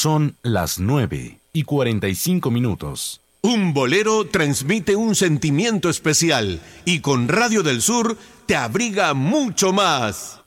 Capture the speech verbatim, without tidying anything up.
Son las nueve y cuarenta y cinco minutos. Un bolero transmite un sentimiento especial y con Radio del Sur te abriga mucho más.